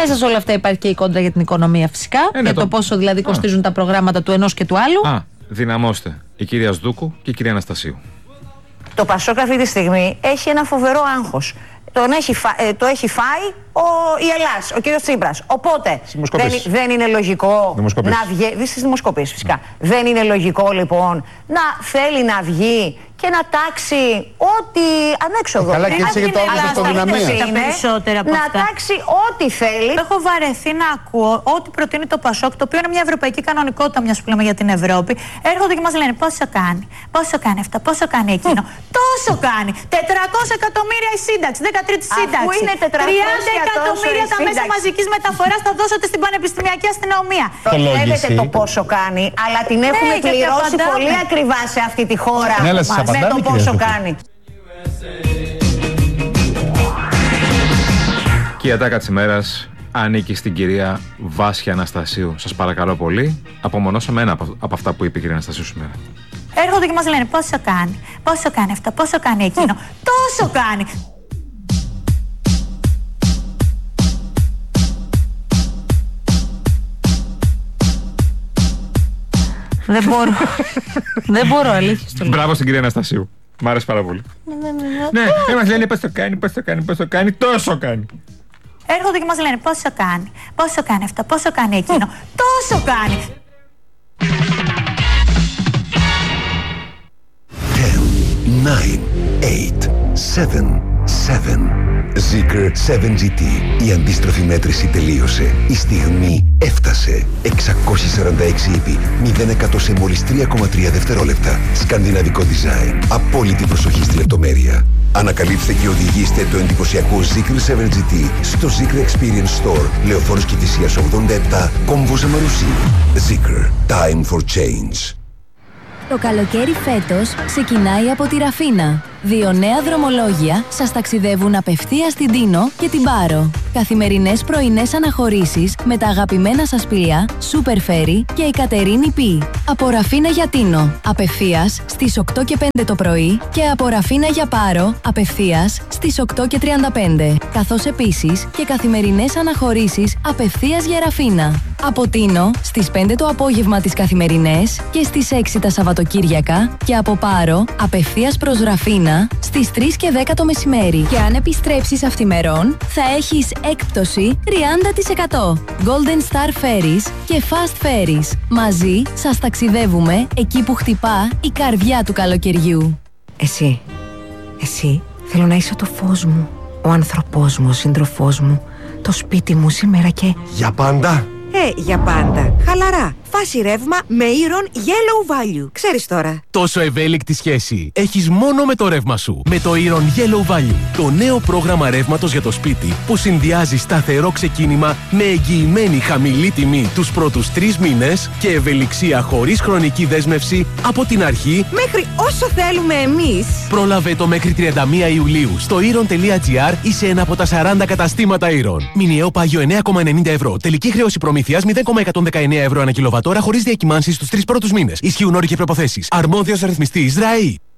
Μέσα σε όλα αυτά υπάρχει και η κόντρα για την οικονομία φυσικά. Για το πόσο δηλαδή κοστίζουν τα προγράμματα του ενός και του άλλου. Δυναμώστε η κυρία Σδούκου και η κυρία Αναστασίου. Το Πασόκ αυτή τη στιγμή έχει ένα φοβερό άγχος. Το έχει φάει η Ελλάς, ο κύριος Τσίπρας. Οπότε δεν είναι λογικό να βγει. Δει στις δημοσκοπήσεις φυσικά. Δεν είναι λογικό λοιπόν να θέλει να βγει και να τάξει ό,τι ανέξοδο. Καλά, και έτσι και το αυτοδυναμία. Να τάξει ό,τι θέλει. Έχω βαρεθεί να ακούω ό,τι προτείνει το Πασόκ, το οποίο είναι μια ευρωπαϊκή κανονικότητα, μια που λέμε για την Ευρώπη. Έρχονται και μας λένε πόσο κάνει, πόσο κάνει αυτά, πόσο κάνει εκείνο. Τόσο κάνει. 400 εκατομμύρια η σύνταξη, 13η σύνταξη. Αφού είναι 30 εκατομμύρια τα μέσα μαζικής μεταφοράς θα δώσετε στην πανεπιστημιακή αστυνομία. Βλέπετε το πόσο κάνει, αλλά την έχουμε πληρώσει πολύ ακριβά σε αυτή τη χώρα. Με το πόσο κάνει. Και η ατάκα της ημέρας ανήκει στην κυρία Βάσια Αναστασίου. Σας παρακαλώ πολύ, απομονώσαμε ένα από αυτά που είπε η κυρία Αναστασίου σήμερα. Έρχονται και μας λένε πόσο κάνει, πόσο κάνει αυτό, πόσο κάνει εκείνο. Τόσο κάνει. Δεν μπορώ, αλήθεια. Μπράβο στην κυρία Αναστασίου. Μ' άρεσε πάρα πολύ. Ναι, μας λένε πώς το κάνει, πώς το κάνει, πώς το κάνει, τόσο κάνει. Έρχονται και μας λένε πόσο κάνει, πόσο κάνει αυτό, πόσο κάνει εκείνο. Τόσο κάνει. 10, 9, 8, 7, 7. Zikr 7GT. Η αντίστροφη μέτρηση τελείωσε. Η στιγμή έφτασε. 646 ύπη, 0% σε μόλις 3,3 δευτερόλεπτα. Σκανδιναβικό design. Απόλυτη προσοχή στη λεπτομέρεια. Ανακαλύψτε και οδηγήστε το εντυπωσιακό Zikr 7GT στο Zikr Experience Store, Λεωφόρος Κηφισίας 87, Κόμβος Αμαρουσί. Zikr. Time for change. Το καλοκαίρι φέτος ξεκινάει από τη Ραφίνα. 2 νέα δρομολόγια σας ταξιδεύουν απευθείας στην Τίνο και την Πάρο. Καθημερινές πρωινές αναχωρήσεις με τα αγαπημένα σας πλοία Super Ferry και η Κατερίνη Π. Από Ραφίνα για Τίνο, απευθείας στις 8 και 5 το πρωί και από Ραφίνα για Πάρο, απευθείας στις 8 και 35. Καθώς επίσης και καθημερινές αναχωρήσεις απευθείας για Ραφίνα. Από Τίνο στις 5 το απόγευμα τις καθημερινές και στις 6 τα Σαββατοκύριακα και από Πάρο απευθείας προς Ραφίνα στις 3 και 10 το μεσημέρι. Και αν επιστρέψεις αυθημερών θα έχεις έκπτωση 30%. Golden Star Ferries και Fast Ferries. Μαζί σας ταξιδεύουμε εκεί που χτυπά η καρδιά του καλοκαιριού. Εσύ θέλω να είσαι το φως μου, ο άνθρωπός μου, ο σύντροφός μου, το σπίτι μου σήμερα και... Για πάντα. Για πάντα. Χαλαρά. Φάση ρεύμα με Iron Yellow Value. Ξέρεις τώρα. Τόσο ευέλικτη σχέση έχεις μόνο με το ρεύμα σου. Με το Iron Yellow Value. Το νέο πρόγραμμα ρεύματος για το σπίτι που συνδυάζει σταθερό ξεκίνημα με εγγυημένη χαμηλή τιμή τους πρώτους 3 μήνες και ευελιξία χωρίς χρονική δέσμευση από την αρχή μέχρι όσο θέλουμε εμείς. Πρόλαβε το μέχρι 31 Ιουλίου στο iron.gr ή σε ένα από τα 40 καταστήματα Iron. Μηνιαίο πάγιο 9,90 ευρώ. Τελική χρέωση προμήθειας 0,119 ευρώ ανά κιλοβατόρα χωρίς διακυμάνσεις στους 3 πρώτους μήνες. Ισχύουν όροι και προϋποθέσεις. Αρμόδιος ρυθμιστής ΡΑΗ.